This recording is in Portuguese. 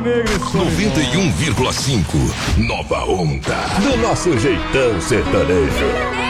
Negra e Sônia. 91,5 Nova Onda. Do nosso jeitão sertanejo.